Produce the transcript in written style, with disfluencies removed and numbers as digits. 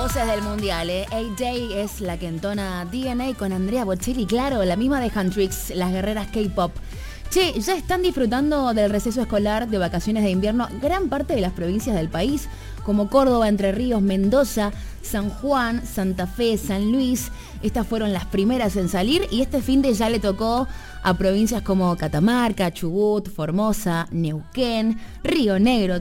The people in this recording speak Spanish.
voces del mundial, ¿eh? A-Day es la que entona DNA con Andrea Bocelli, claro, la misma de Huntrix, las guerreras K-pop. Che, ya están disfrutando del receso escolar de vacaciones de invierno gran parte de las provincias del país, como Córdoba, Entre Ríos, Mendoza, San Juan, Santa Fe, San Luis. Estas fueron las primeras en salir y este finde ya le tocó a provincias como Catamarca, Chubut, Formosa, Neuquén, Río Negro,